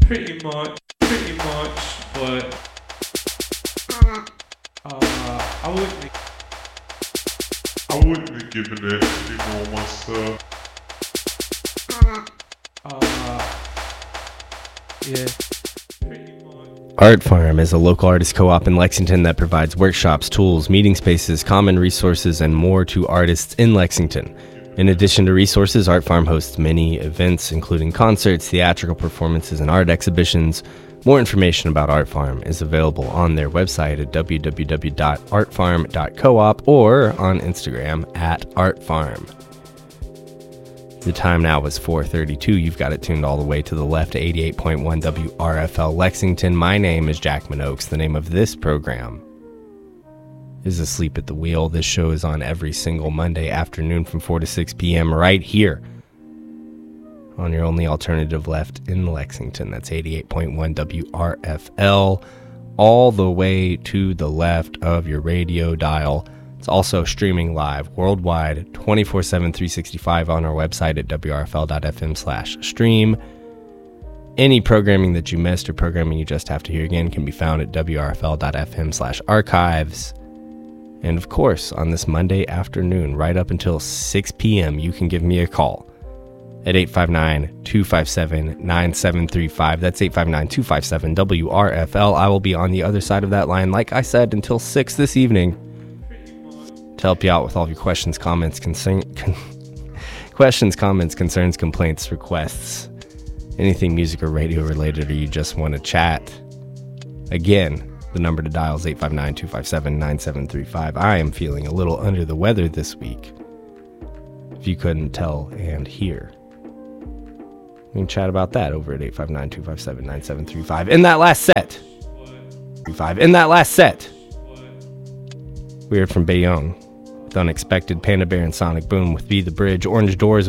Pretty much, but I wouldn't have given it any more myself. Yeah. Art Farm is a local artist co-op in Lexington that provides workshops, tools, meeting spaces, common resources, and more to artists in Lexington. In addition to resources, Art Farm hosts many events, including concerts, theatrical performances, and art exhibitions. More information about Art Farm is available on their website at www.artfarm.coop or on Instagram @artfarm. The time now is 4:32. You've got it tuned all the way to the left, 88.1 WRFL Lexington. My name is Jackman Oaks. The name of this program is Asleep at the Wheel. This show is on every single Monday afternoon from 4 to 6 p.m. right here on your only alternative left in Lexington. That's 88.1 WRFL, all the way to the left of your radio dial. It's also streaming live worldwide 24/7, 365 on our website at wrfl.fm/stream. Any programming that you missed or programming you just have to hear again can be found at wrfl.fm/archives. And of course, on this Monday afternoon, right up until 6 p.m., you can give me a call at 859-257-9735. That's 859-257-WRFL. I will be on the other side of that line, like I said, until 6 this evening to help you out with all of your questions, comments, concerns, complaints, requests, anything music or radio related, or you just want to chat. Again, the number to dial is 859-257-9735. I am feeling a little under the weather this week, if you couldn't tell and hear. We can chat about that over at 859-257-9735. In that last set, we heard from Bayonne with Unexpected, Panda Bear and Sonic Boom with Be the Bridge, Orange Doors